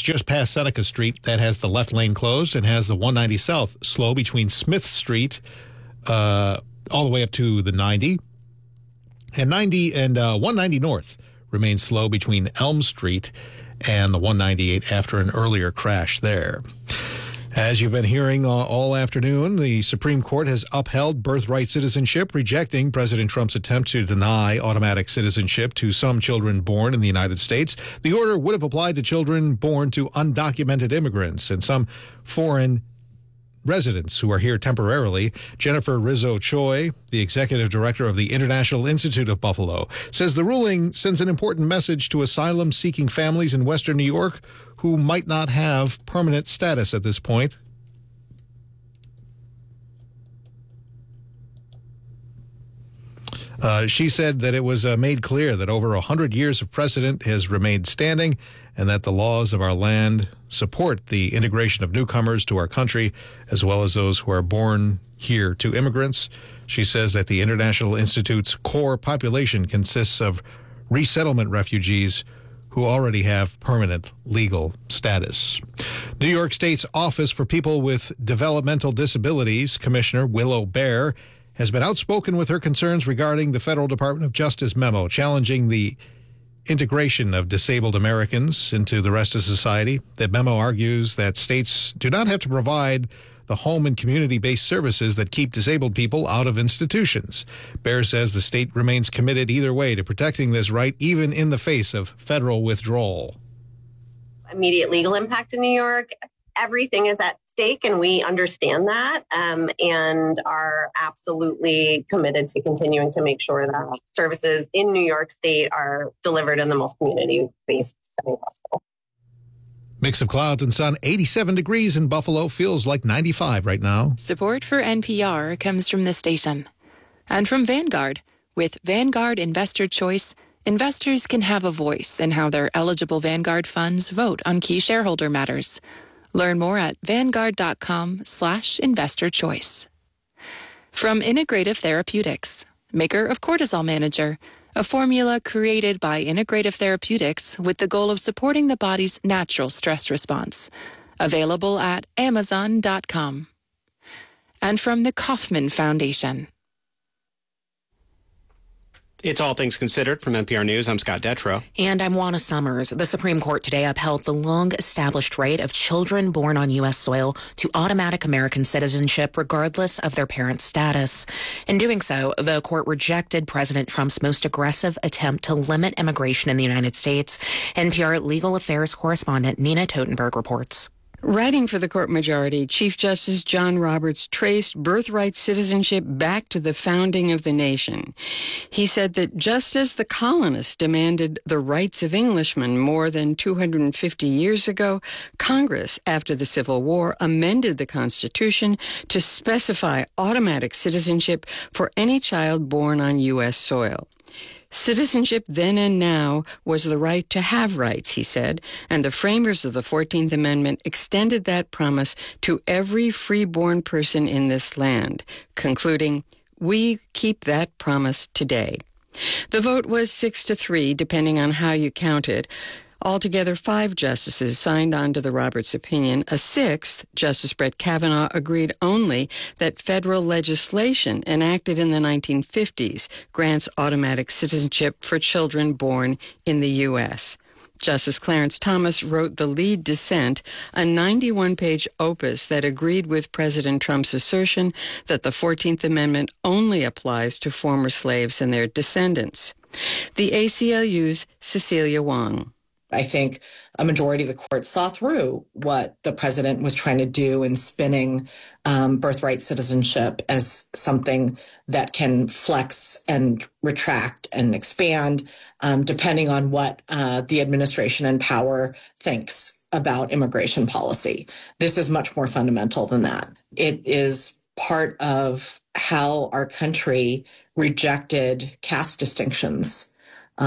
just past Seneca Street. That has the left lane closed and has the 190 South slow between Smith Street all the way up to the 90. And 190 North remains slow between Elm Street and the 198 after an earlier crash there. As you've been hearing all afternoon, the Supreme Court has upheld birthright citizenship, rejecting President Trump's attempt to deny automatic citizenship to some children born in the United States. The order would have applied to children born to undocumented immigrants and some foreign residents who are here temporarily. Jennifer Rizzo Choi, the executive director of the International Institute of Buffalo, says the ruling sends an important message to asylum-seeking families in Western New York who might not have permanent status at this point. She said that it was made clear that over 100 years of precedent has remained standing and that the laws of our land support the integration of newcomers to our country as well as those who are born here to immigrants. She says that the International Institute's core population consists of resettlement refugees who already have permanent legal status. New York State's Office for People with Developmental Disabilities Commissioner Willow Baer has been outspoken with her concerns regarding the Federal Department of Justice memo challenging the integration of disabled Americans into the rest of society. The memo argues that states do not have to provide the home and community-based services that keep disabled people out of institutions. Baer says the state remains committed either way to protecting this right, even in the face of federal withdrawal. Immediate legal impact in New York, everything is at stake, and we understand that and are absolutely committed to continuing to make sure that services in New York State are delivered in the most community-based setting possible. Mix of clouds and sun, 87 degrees in Buffalo, feels like 95 right now. Support for NPR comes from this station and from Vanguard. With Vanguard Investor Choice, investors can have a voice in how their eligible Vanguard funds vote on key shareholder matters. Learn more at Vanguard.com/investor choice. From Integrative Therapeutics, maker of Cortisol Manager, a formula created by Integrative Therapeutics with the goal of supporting the body's natural stress response. Available at Amazon.com. And from the Kauffman Foundation. It's All Things Considered from NPR News. I'm Scott Detrow. And I'm Juana Summers. The Supreme Court today upheld the long-established right of children born on U.S. soil to automatic American citizenship regardless of their parents' status. In doing so, the court rejected President Trump's most aggressive attempt to limit immigration in the United States. NPR legal affairs correspondent Nina Totenberg reports. Writing for the court majority, Chief Justice John Roberts traced birthright citizenship back to the founding of the nation. He said that just as the colonists demanded the rights of Englishmen more than 250 years ago, Congress, after the Civil War, amended the Constitution to specify automatic citizenship for any child born on U.S. soil. Citizenship then and now was the right to have rights, he said, and the framers of the 14th Amendment extended that promise to every free-born person in this land, concluding, "We keep that promise today." The vote was 6-3, depending on how you count it. Altogether, 5 justices signed on to the Roberts opinion. A 6th, Justice Brett Kavanaugh, agreed only that federal legislation enacted in the 1950s grants automatic citizenship for children born in the U.S. Justice Clarence Thomas wrote the lead dissent, a 91-page opus that agreed with President Trump's assertion that the 14th Amendment only applies to former slaves and their descendants. The ACLU's Cecilia Wong. I think a majority of the court saw through what the president was trying to do in spinning birthright citizenship as something that can flex and retract and expand depending on what the administration in power thinks about immigration policy. This is much more fundamental than that. It is part of how our country rejected caste distinctions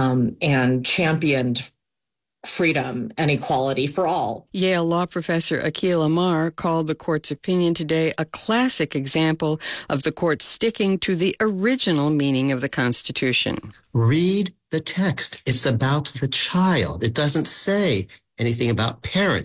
and championed freedom and equality for all. Yale law professor Akhil Amar called the court's opinion today a classic example of the court sticking to the original meaning of the Constitution. Read the text. It's about the child. It doesn't say anything about parents.